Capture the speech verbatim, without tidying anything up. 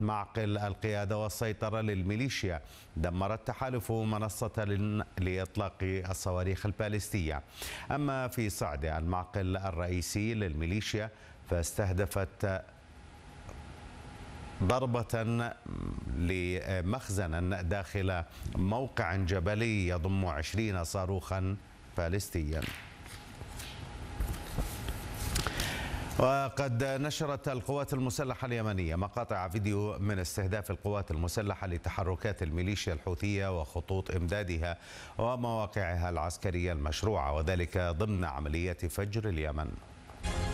معقل القيادة والسيطرة للميليشيا. دمر التحالف منصة لإطلاق الصواريخ البالستية. أما في صعد المعقل الرئيسي للميليشيا فاستهدفت ضربة لمخزن داخل موقع جبلي يضم عشرين صاروخا بالستيا. وقد نشرت القوات المسلحة اليمنية مقاطع فيديو من استهداف القوات المسلحة لتحركات الميليشيا الحوثية وخطوط إمدادها ومواقعها العسكرية المشروعة، وذلك ضمن عملية فجر اليمن.